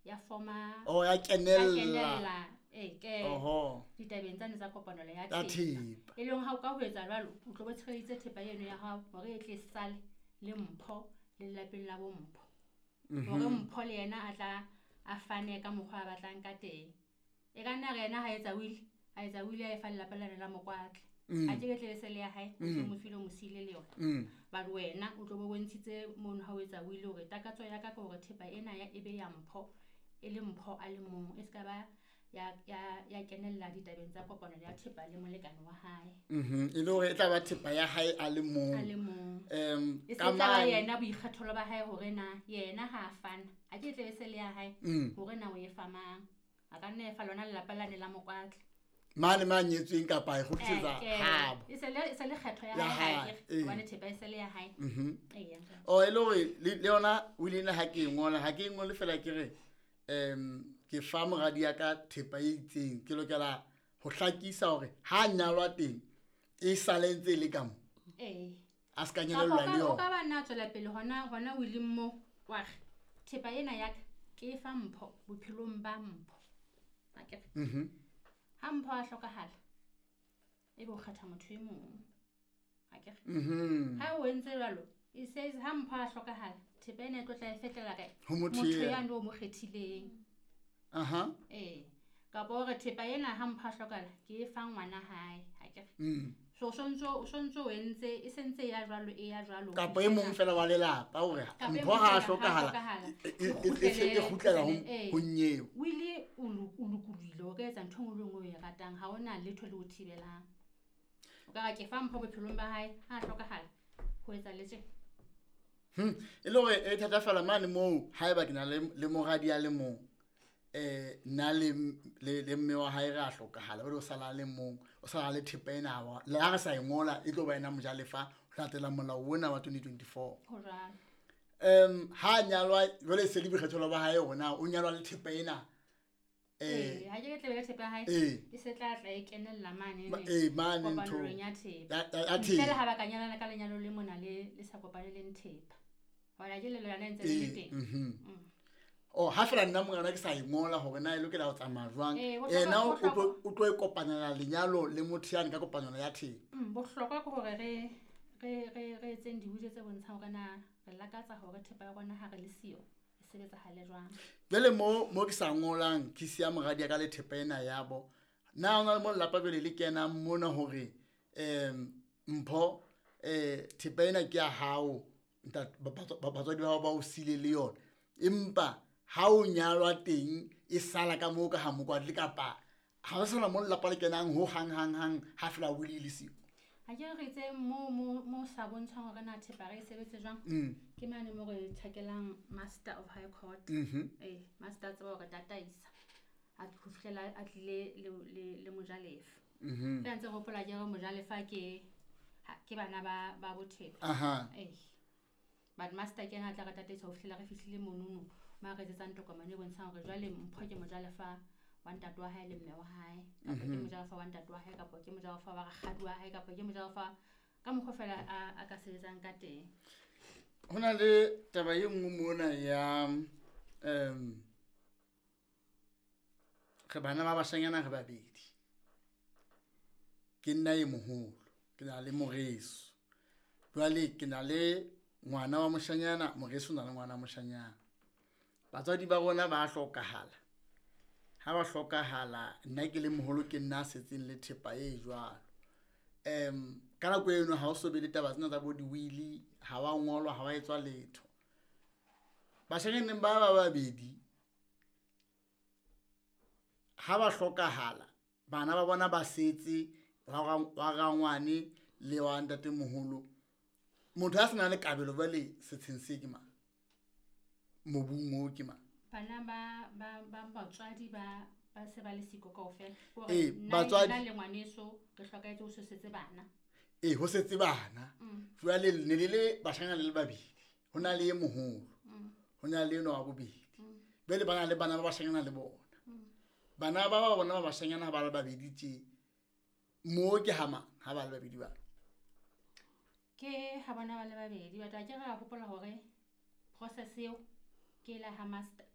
ya forma ya kenella ke ditabeng tsane tsa kopanelo ya thepa e leng ha o ka ho etsa jwalo o tlo botsheditse thepa eno ya hao hore e tle sale le mpho le lapeng la bompho hore mpho le yena a tla a fane ka mokgwa a batlang ka teng e ka nna rena ha etsa will a e fa lelapa la mokwatle a ke tle se le ya hae o se mo file mo sile le yona ba wena o tlo bo bontshitse mono ha o etsa will hore takatso ya ka hore thepa ena ya ebe ya mpho e le mpho a le mong e ska ba ya kenella ditabeng tsa kopano ya thepa le molekane wa hae e le hore e tla ba thepa ya hae a le mong e se tla yena boikgethelo ba hae hore na yena ha a fana a ke tle se le ya hae hore na o e famang a ka nne fa lona lelapa la ne la mokwatle mane manyetsweng kapa e khutsetsa habo e se le kgetho ya hae ke bona thepa e se le ya hae e le hore le yona willina ha ke ngole fela ke re ke fa moradi ya ka thepa e itseng ke lokela ho hlakisa hore ha nyalwa teng e salentse le ka mo a ska nyalelwa le yona ka bana tswela pele hona willing mo wa thepa ena ya ke fa mpho bophelong ba mpho akere ha mpho a hlokahala e bo kgetha motho e mong akere ha o entse jwalo e says ha mpho a hlokahala thepa ena e tlo tla e fetlela kae motho ya ndo mo kgethileng ka bore thepa ena ha mpha hlokahala ke e fa ngwana hae akere so sonzo o entse e sentse ya jwalo ka po e mong fela wa lelapa hore mpho ha hlokahala e khutlela ho nyewe wili o lokulile o ka etsa ntho ngwe le ngwe ya ratang ha ona letho le o thibelang o ka ke fa mpho bophelong ba hae ha hlokahala ho etsa letse e le hore e thatafala mane moo haeba ke na le moradi ya le mong na le mme wa hae ra hlokahala ba o sala le mong o sala le thepa ena wa le ha re sa ngola e tlo ba ena mojalefa ho latela molao ona wa 2024 ha nyalwa jole se le bikgethelo ba hae hona o nyalwa le thepa ena ha ke tle le thepa hae e se tla e kenella mane ntho ya thepa ha ba ka nyalana ka lenyalo le mona le sa kopane le thepa hona ke le lona ntse le teng ha fela nna mongana ke sa ngola hore na e lokela ho tsamaya jwang ena o tlo e kopanela lenyalo le motho ya ka kopanelo ya thepa bohlokwa ke hore re etseng dibutle tse bontshang hore na re lakatsa hore thepa ya rona ha re le siyo e sebetsa hale jwang jale mo ke sa ngolang ke sia moradi ka le thepa ena yabo na ona mo lapa bele le kena mona hore mpho thepa ena ke ya hao batswadi ba o sile le yona empa ha o nyalwa teng e sala ka mo ka ha mokwatle kapa ha o sala mo lapa le kenang ho hang ha fela o le sio ha ke re tse mo sa bontshang hore na thepa re sebetse jwang ke mane mo re thakelang master of high court master tsa hore dataisa a khuflela a tlile le mojalefa ka ntse go pola ke mojalefa ke bana ba bothepa but master ke nga tla ka dataisa ho fihlela re fihlile monono ma re tsa ntokomane bontshang hore jwale mpho ke mojalefa wa ntate wa hae le mme wa hae kapa ke mojalefa wa ntate wa hae kapa ke mojalefa wa rakgadi wa hae kapa ke mojalefa ka mokgo fela a ka sebetsang ka teng hona le taba e nngwe mona ya re bana ba bashanyana re babedi ke nna e moholo ke na le moreso jwale ke na le ngwana wa moshanyana moreso na le ngwana wa moshanyana batswadi ba rona ba hlokahala ha ba hlokahala nna ke le moholo ke nna setseng le thepa e jwalo ka nako eno ha o so be le taba tsena tsa bo di will ha wa ngolwa ha wa etswa letho bashanyana ba babedi ha ba hlokahala bana ba bona ba setse wa rangwane le wa ntate moholo motho a sena le kabelo ba le setsheng se ke ma mobung mo ke ma bana ba batswadi ba se ba le siko kaofela batswadi le ngwaneso re hlokaetse ho setse bana ho setse bana jwale ne le bashanyana le babedi hona le moholo hona le no wa bobedi bele bana le bana ba bashanyana le bona bana ba bona ba bashanyana ba le babedi tje mo ke hama ha ba le babedi ba ke ha bana ba le babedi batho a ke ra hopola hore process eo ke la ha master